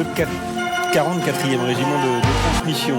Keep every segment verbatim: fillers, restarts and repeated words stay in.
le quarante-quatrième régiment de, de transmission,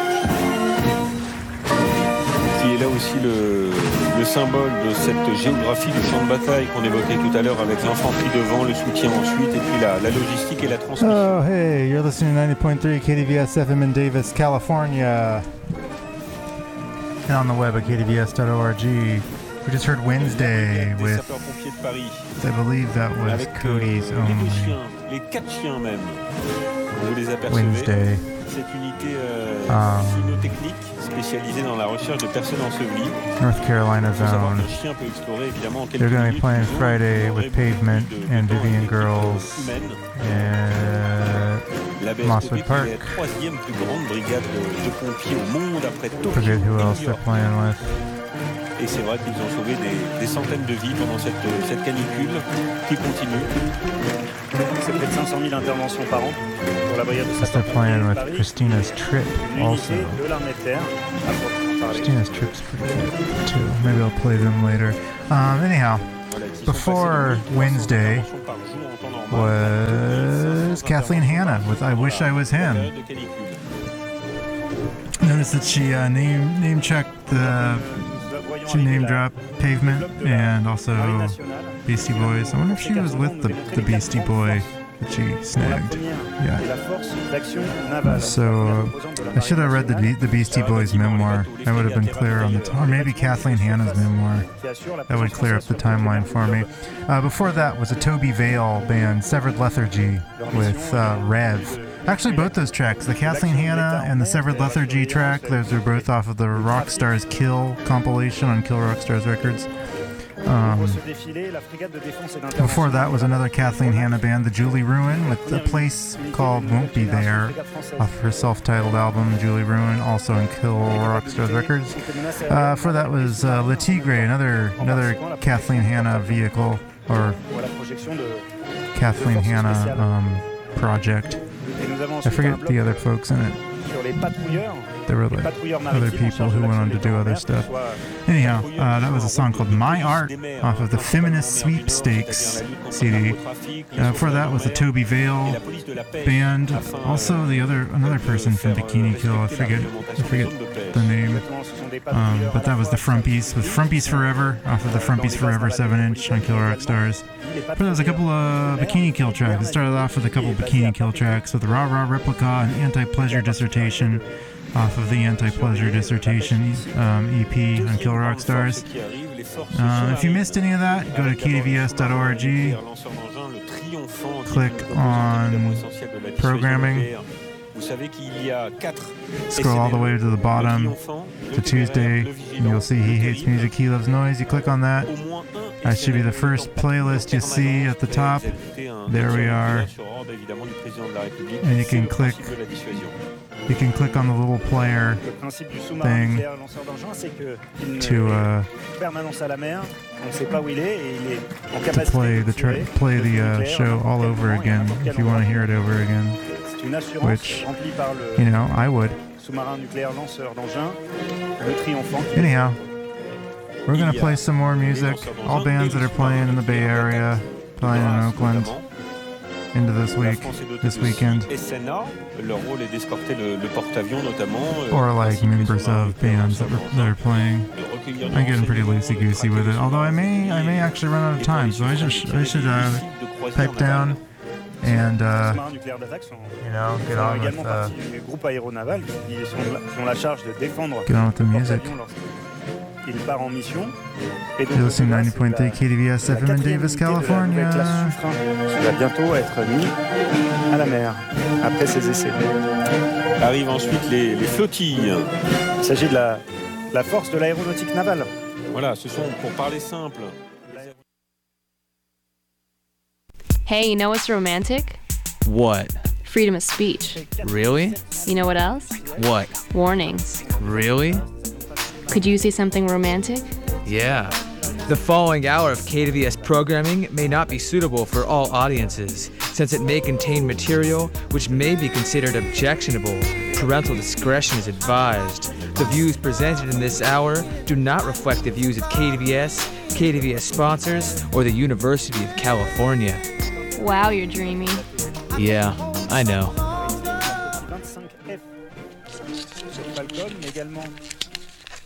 qui est là aussi le, le symbole de cette géographie du champ de bataille qu'on évoquait tout à l'heure, avec l'infanterie devant, le soutien ensuite, et puis la, la logistique et la transmission. Oh, hey, you're listening to ninety point three K D V S F M in Davis, California, and on the web at K D V S dot org. We just heard Wednesday with, I believe that was avec, Cody's euh, only. Les, chiens, les quatre chiens même, vous les apercevez. Wednesday. Cette unité euh, um, cynotechnique spécialisée dans la recherche de personnes ensevelies. North Carolina zone. Chien peut explorer, évidemment, en quelques They're going to be minutes, playing ils ont Friday with Pavement de, and de Vivian de Girls humaine. at La B S P P, Mosswood qui Park. est la troisième plus grande brigade de, de pompiers au monde après Tokyo. Forget who else they're playing with. Et c'est vrai qu'ils ont sauvé des, des centaines de vies pendant cette, cette canicule qui continue. C'est près de cinq cent mille interventions par an pour la brigade de They're playing with Paris. Christina's Trip also. De l'armée de terre. Christina's Trip's pretty good too. Maybe I'll play them later. Um, anyhow, before Wednesday was Kathleen Hanna with I Wish I Was Him. Notice that she uh, name name checked the she name dropped Pavement and also Beastie Boys. I wonder if she was with the, the Beastie Boy that she snagged. Yeah. So uh, I should have read the Be- the Beastie Boys memoir. That would have been clear on the time. Or maybe Kathleen Hanna's memoir. That would clear up the timeline for me. Uh, before that was a Toby Vale band, Severed Lethargy, with uh, Rev. Actually, both those tracks, the Kathleen Hanna and the Severed Lethargy track, those are both off of the Rockstars Kill compilation on Kill Rockstars Records. Um, before that was another Kathleen Hanna band, the Julie Ruin, with a place called Won't Be There, off her self-titled album, Julie Ruin, also on Kill Rockstars Records. Uh, before that was uh, Le Tigre, another another Kathleen Hanna vehicle, or Kathleen Hanna um, project. I forget the other folks in it. There were like other people who went on to do other stuff. Anyhow, uh, that was a song called My Art off of the Feminist Sweepstakes C D. Uh, before that was the Toby Vale band. Also, the other another person from Bikini Kill. I forget I forget the name. Um, but that was the Frumpies with Frumpies Forever off of the Frumpies Forever seven inch on Kill Rock Stars. But there was a couple of Bikini Kill tracks. It started off with a couple of Bikini Kill tracks with Raw Raw Replica and Anti-Pleasure Dissertation off of the Anti-Pleasure Dissertation um, E P on Kill Rock Stars. Uh, if you missed any of that, go to K D V S dot org, click on programming, scroll all the way to the bottom to Tuesday, and you'll see He Hates Music, He Loves Noise. You click on that. That should be the first playlist you see at the top. There we are. And you can click You can click on the little player thing to uh, to play the tra- play the uh, show all over again if you want to hear it over again. Which, you know, I would. Anyhow, we're gonna play some more music. All bands that are playing in the Bay Area, playing in Oakland. Into this week, this weekend. Or like members of bands that, were, that are playing. I'm getting pretty loosey-goosey with it. Although I may, I may actually run out of time, so I should, I should uh, pipe down and uh, you know, get on with uh, get on with the music. You're listening to ninety point three K D V S F M in Davis, California. Qui va bientôt être mis à la mer après ses essais. Arrivent ensuite les, les flottilles. Il s'agit de la, la force de l'aéronautique navale. Voilà, ce sont, pour parler simple. Hey, you know what's romantic? What? Freedom of speech. Really? You know what else? What? Warnings. Really? Could you say something romantic? Yeah. The following hour of K D V S programming may not be suitable for all audiences, since it may contain material which may be considered objectionable. Parental discretion is advised. The views presented in this hour do not reflect the views of K D V S, K D V S sponsors, or the University of California. Wow, you're dreamy. Yeah. I know. vingt-cinq F sur Falcon, mais également